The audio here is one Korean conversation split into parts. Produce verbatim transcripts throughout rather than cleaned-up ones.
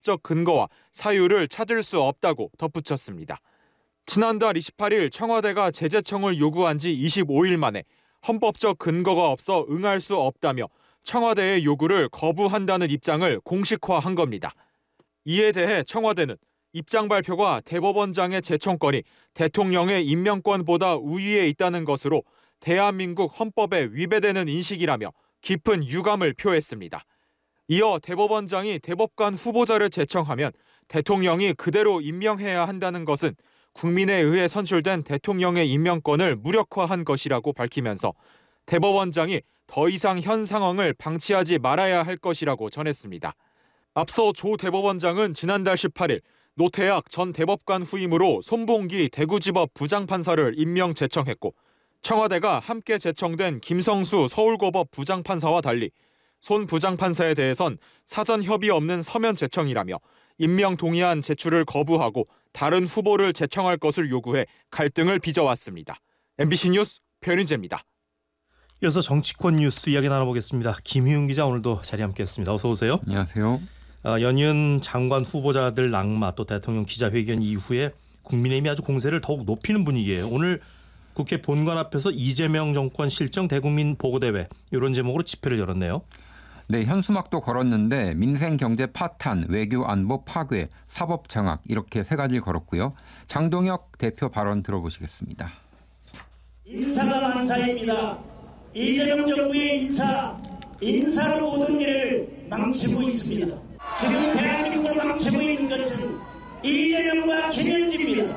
헌법적 근거와 사유를 찾을 수 없다고 덧붙였습니다. 지난달 이십팔 일 청와대가 재재청을 요구한 지 이십오 일 만에 헌법적 근거가 없어 응할 수 없다며 청와대의 요구를 거부한다는 입장을 공식화한 겁니다. 이에 대해 청와대는 입장 발표가 대법원장의 재청권이 대통령의 임명권보다 우위에 있다는 것으로 대한민국 헌법에 위배되는 인식이라며 깊은 유감을 표했습니다. 이어 대법원장이 대법관 후보자를 제청하면 대통령이 그대로 임명해야 한다는 것은 국민에 의해 선출된 대통령의 임명권을 무력화한 것이라고 밝히면서 대법원장이 더 이상 현 상황을 방치하지 말아야 할 것이라고 전했습니다. 앞서 조 대법원장은 지난달 십팔 일 노태악 전 대법관 후임으로 손봉기 대구지법 부장판사를 임명 제청했고 청와대가 함께 제청된 김성수 서울고법 부장판사와 달리 손 부장판사에 대해선 사전 협의 없는 서면 제청이라며 임명 동의안 제출을 거부하고 다른 후보를 제청할 것을 요구해 갈등을 빚어왔습니다. 엠비씨 뉴스 변인재입니다. 이어서 정치권 뉴스 이야기 나눠보겠습니다. 김희웅 기자 오늘도 자리 함께했습니다. 어서 오세요. 안녕하세요. 어, 연이은 장관 후보자들 낙마 또 대통령 기자회견 이후에 국민의힘이 아주 공세를 더욱 높이는 분위기예요. 오늘 국회 본관 앞에서 이재명 정권 실정 대국민 보고대회 이런 제목으로 집회를 열었네요. 네, 현수막도 걸었는데 민생 경제 파탄, 외교 안보 파괴, 사법 장악 이렇게 세 가지를 걸었고요. 장동혁 대표 발언 들어보시겠습니다. 인사가 만사입니다. 이재명 정부의 인사, 인사로 모든 일을 망치고 있습니다. 지금 대한민국을 망치고 있는 것은 이재명과 김현지입니다.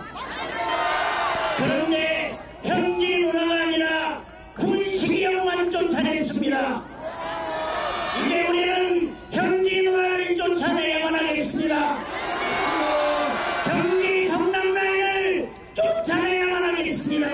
그런데 현지 문화가 아니라 군식이형만 쫓아냈습니다. 이제 우리는 현지 문화를 쫓아내야만 하겠습니다. 경기 성남라인을 쫓아내야만 하겠습니다.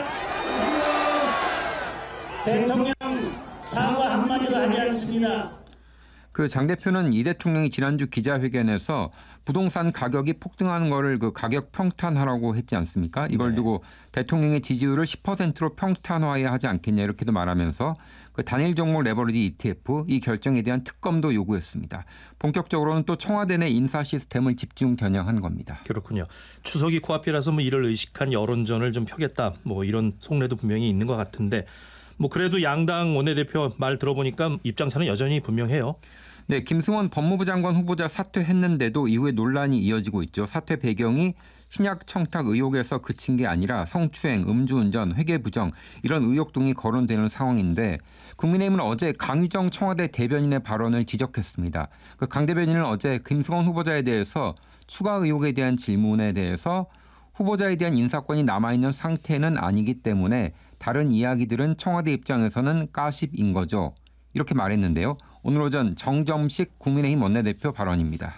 대통령 사과 한마디도 하지 않습니다. 그 장 대표는 이 대통령이 지난주 기자회견에서 부동산 가격이 폭등하는 거를 그 가격 평탄하라고 했지 않습니까? 이걸 네. 두고 대통령의 지지율을 십 퍼센트로 평탄화해야 하지 않겠냐 이렇게도 말하면서 그 단일 종목 레버리지 이티에프 이 결정에 대한 특검도 요구했습니다. 본격적으로는 또 청와대 내 인사 시스템을 집중 겨냥한 겁니다. 그렇군요. 추석이 코앞이라서 뭐 이를 의식한 여론전을 좀 펴겠다 뭐 이런 속내도 분명히 있는 것 같은데 뭐 그래도 양당 원내대표 말 들어보니까 입장차는 여전히 분명해요. 네, 김승원 법무부 장관 후보자 사퇴했는데도 이후에 논란이 이어지고 있죠. 사퇴 배경이 신약 청탁 의혹에서 그친 게 아니라 성추행, 음주운전, 회계부정 이런 의혹 등이 거론되는 상황인데 국민의힘은 어제 강유정 청와대 대변인의 발언을 지적했습니다. 그 강 대변인은 어제 김승원 후보자에 대해서 추가 의혹에 대한 질문에 대해서 후보자에 대한 인사권이 남아있는 상태는 아니기 때문에 다른 이야기들은 청와대 입장에서는 가십인 거죠. 이렇게 말했는데요. 오늘 오전 정점식 국민의힘 원내대표 발언입니다.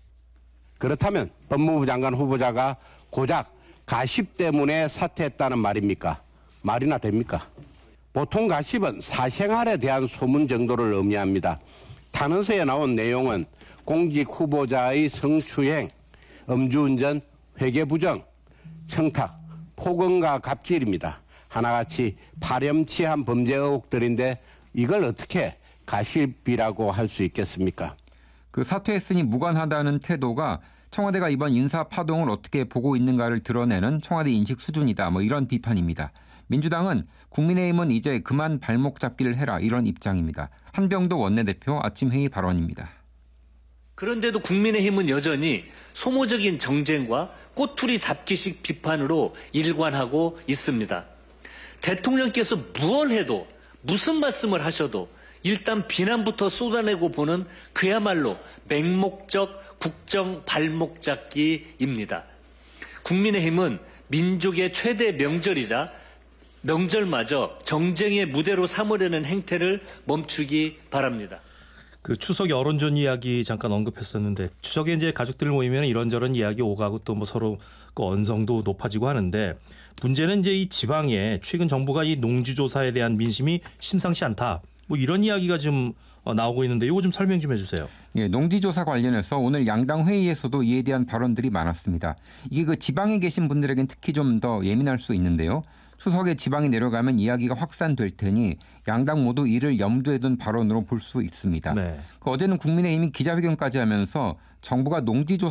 그렇다면 법무부 장관 후보자가 고작 가십 때문에 사퇴했다는 말입니까? 말이나 됩니까? 보통 가십은 사생활에 대한 소문 정도를 의미합니다. 탄원서에 나온 내용은 공직 후보자의 성추행, 음주운전, 회계부정, 청탁, 폭언과 갑질입니다. 하나같이 파렴치한 범죄 의혹들인데 이걸 어떻게 가십이라고 할 수 있겠습니까? 그 사퇴했으니 무관하다는 태도가 청와대가 이번 인사 파동을 어떻게 보고 있는가를 드러내는 청와대 인식 수준이다. 뭐 이런 비판입니다. 민주당은 국민의힘은 이제 그만 발목 잡기를 해라 이런 입장입니다. 한병도 원내대표 아침 회의 발언입니다. 그런데도 국민의힘은 여전히 소모적인 정쟁과 꼬투리 잡기식 비판으로 일관하고 있습니다. 대통령께서 무얼 해도 무슨 말씀을 하셔도 일단 비난부터 쏟아내고 보는 그야말로 맹목적 국정 발목 잡기입니다. 국민의힘은 민족의 최대 명절이자 명절마저 정쟁의 무대로 삼으려는 행태를 멈추기 바랍니다. 그 추석 여론전 이야기 잠깐 언급했었는데 추석에 이제 가족들 모이면 이런저런 이야기 오가고 또 뭐 서로 그 언성도 높아지고 하는데 문제는 이제 이 지방에 최근 정부가 이 농지조사에 대한 민심이 심상치 않다. 뭐 이런 이야기가 지금 나오고 있는데 이거 좀 설명 좀 해주세요. 예, 농지조사 관련해서 오늘 양당 회의에서도 이에 대한 발언들이 많았습니다. 이게 그 지방에 계신 분들에겐 특히 좀 더 예민할 수 있는데요. 수석의 지방이 내려가면 이야기가 확산될 테니 양당 모두 이를 염두에 둔 발언으로 볼 수 있습니다. 네. 그 어제는 국민의힘이 기자회견까지 하면서 정부가 농지조사